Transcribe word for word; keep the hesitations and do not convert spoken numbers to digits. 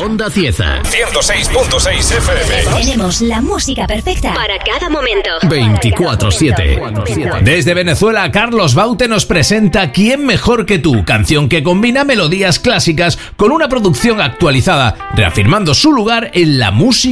Onda Cieza. ciento seis punto seis F M. Tenemos la música perfecta para cada momento. veinticuatro siete. Desde Venezuela, Carlos Baute nos presenta ¿Quién mejor que tú? Canción que combina melodías clásicas con una producción actualizada, reafirmando su lugar en la música